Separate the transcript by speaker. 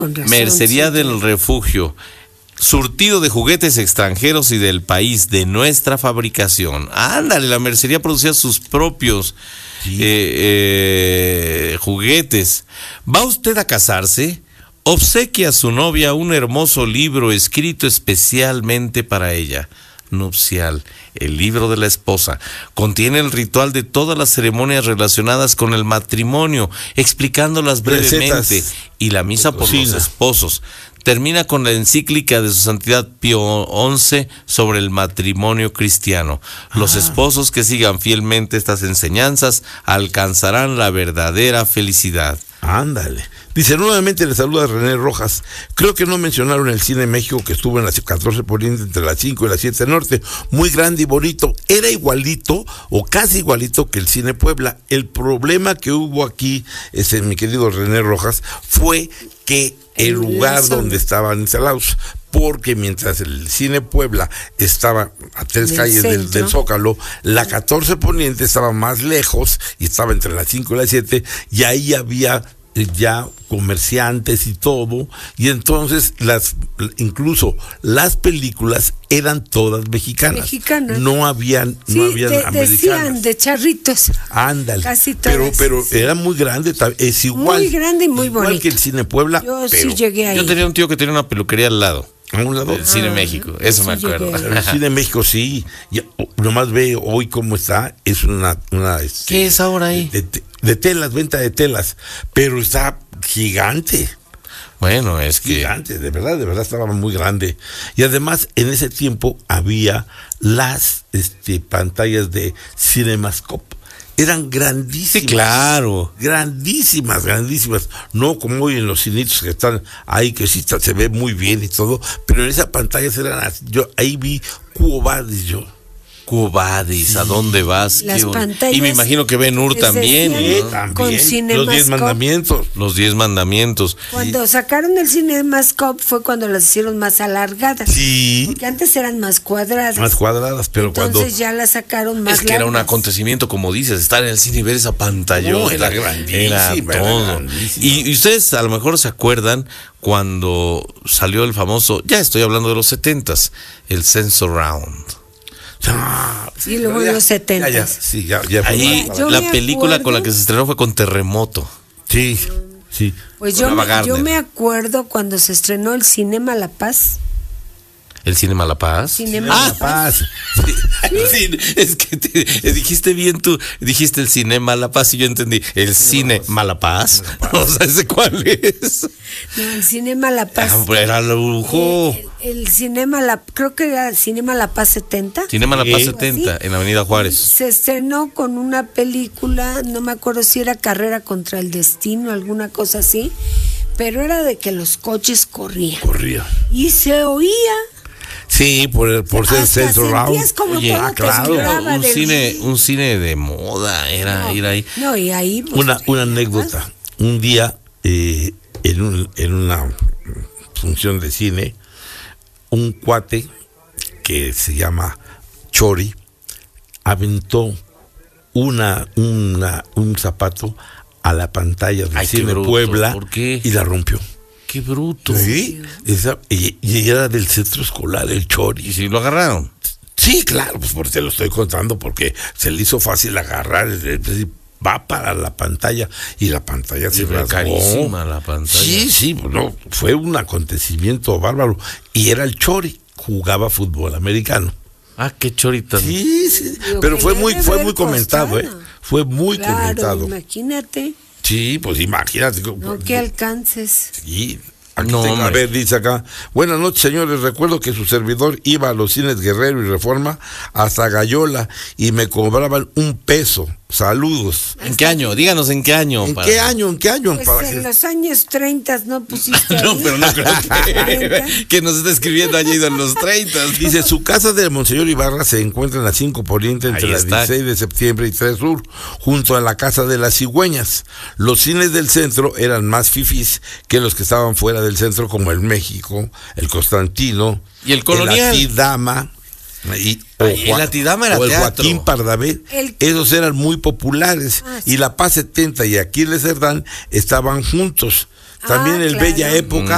Speaker 1: Con razón,
Speaker 2: Mercería
Speaker 1: sí,
Speaker 2: del Refugio. Surtido de juguetes extranjeros y del país, de nuestra fabricación. Ándale, la mercería producía sus propios juguetes. ¿Va usted a casarse? Obsequia a su novia un hermoso libro escrito especialmente para ella. Nupcial, el libro de la esposa. Contiene el ritual de todas las ceremonias relacionadas con el matrimonio, explicándolas brevemente.
Speaker 3: Recetas
Speaker 2: y la misa por los esposos. Termina con la encíclica de su santidad Pío XI sobre el matrimonio cristiano. Los esposos que sigan fielmente estas enseñanzas alcanzarán la verdadera felicidad.
Speaker 3: Ándale. Dice, nuevamente le saluda René Rojas. Creo que no mencionaron el Cine México que estuvo en las 14 Poniente entre las 5 y las 7 Norte. Muy grande y bonito. Era igualito o casi igualito que el Cine Puebla. El problema que hubo aquí, mi querido René Rojas, fue que el lugar donde estaban instalados, porque mientras el Cine Puebla estaba a 3 calles del Zócalo, la 14 Poniente estaba más lejos y estaba entre las 5 y las 7, y ahí había ya comerciantes y todo, y entonces incluso las películas eran todas mexicanas. No habían americanas.
Speaker 1: Decían de charritos.
Speaker 3: Ándale.
Speaker 1: Casi todas.
Speaker 3: Pero era muy grande, es igual.
Speaker 1: Muy grande y muy
Speaker 3: igual
Speaker 1: bonito.
Speaker 3: que el Cine Puebla.
Speaker 1: Yo sí llegué ahí.
Speaker 2: Yo tenía un tío que tenía una peluquería al lado.
Speaker 3: ¿A un lado?
Speaker 2: El Cine México, eso me acuerdo.
Speaker 3: El Cine México, sí. Nomás ve hoy cómo está. Es una
Speaker 2: ¿qué es ahora ahí?
Speaker 3: De telas, venta de telas. Pero está gigante.
Speaker 2: Bueno, es que...
Speaker 3: Gigante, de verdad estaba muy grande. Y además, en ese tiempo había las pantallas de CinemaScope. Eran grandísimas.
Speaker 2: Sí, claro.
Speaker 3: Grandísimas. No como hoy en los cinitos que están ahí, que sí se ve muy bien y todo. Pero en esa pantalla eran así. Yo ahí vi Quo Vadis,
Speaker 2: Quo Vadis, ¿a dónde vas?
Speaker 1: Las pantallas.
Speaker 2: Y me imagino que Ben Hur también, ¿no?
Speaker 3: También.
Speaker 1: Con
Speaker 3: Los 10 mandamientos.
Speaker 2: Los 10 mandamientos.
Speaker 1: Cuando sacaron el CinemaScope fue cuando las hicieron más alargadas.
Speaker 3: Sí.
Speaker 1: Porque antes eran más cuadradas.
Speaker 3: Pero
Speaker 1: entonces ya las sacaron más
Speaker 2: largas. Es que era un acontecimiento, como dices, estar en el cine y ver esa pantalla.
Speaker 3: Era grandísima.
Speaker 2: Era todo. Y ustedes a lo mejor se acuerdan cuando salió el famoso, ya estoy hablando de los 70s, el Sensurround.
Speaker 1: Y luego en los 70.
Speaker 3: Sí, ya
Speaker 2: ahí la película con la que se estrenó fue con Terremoto.
Speaker 3: Sí.
Speaker 1: Pues yo me acuerdo cuando se estrenó el Cinema La Paz.
Speaker 2: ¿El Cinema La Paz?
Speaker 3: La Paz.
Speaker 2: Sí, es que dijiste bien tú, dijiste el Cinema La Paz y yo entendí, ¿el Cine Malapaz? O sea, ¿ese cuál es?
Speaker 1: No, el Cinema La Paz.
Speaker 2: Era lujo.
Speaker 1: El Cinema creo que era Cinema La Paz 70.
Speaker 2: Cinema La Paz 70, en Avenida Juárez.
Speaker 1: Se estrenó con una película, no me acuerdo si era Carrera contra el Destino, alguna cosa así, pero era de que los coches corrían. Y se oía.
Speaker 3: Sí, por ser Sensurround.
Speaker 1: Oye,
Speaker 3: claro.
Speaker 2: Un cine de moda era ir ahí.
Speaker 1: No, y ahí pues,
Speaker 3: una anécdota. Un día en una función de cine, un cuate que se llama Chori aventó un zapato a la pantalla del Cine Puebla.
Speaker 2: ¿Por qué?
Speaker 3: Y la rompió.
Speaker 2: ¡Qué bruto!
Speaker 3: Sí, y era del centro escolar, el Chori.
Speaker 2: ¿Y si lo agarraron?
Speaker 3: Sí, claro, pues por te lo estoy contando, porque se le hizo fácil agarrar, va para la pantalla, y la pantalla se rasgó.
Speaker 2: Carísima la pantalla.
Speaker 3: Sí, no, fue un acontecimiento bárbaro, y era el Chori, jugaba fútbol americano.
Speaker 2: Ah, qué chorita.
Speaker 3: Sí, pero fue muy comentado, fue muy comentado.
Speaker 1: Imagínate.
Speaker 3: Sí, pues imagínate.
Speaker 1: No que alcances.
Speaker 3: Sí. A ver, dice acá, buenas noches, señores, recuerdo que su servidor iba a los cines Guerrero y Reforma hasta Gallola y me cobraban $1. Saludos.
Speaker 2: ¿En qué año? Díganos en qué año.
Speaker 3: ¿En qué año?
Speaker 1: Pues en los años 30 no pusiste
Speaker 2: No, pero no creo que nos esté escribiendo haya ido en los 30.
Speaker 3: Dice, su casa de Monseñor Ibarra se encuentra en la 5 Poniente entre las 16 de septiembre y 3 Sur, junto a la Casa de las Cigüeñas. Los cines del centro eran más fifís que los que estaban fuera del centro, como el México, el Constantino,
Speaker 2: y el Colonial,
Speaker 3: el Atidama,
Speaker 2: el Atidama era
Speaker 3: o el
Speaker 2: teatro.
Speaker 3: Joaquín Pardavé. Esos eran muy populares. Y la Paz 70 y Aquiles Cerdán estaban juntos. También el Bella Época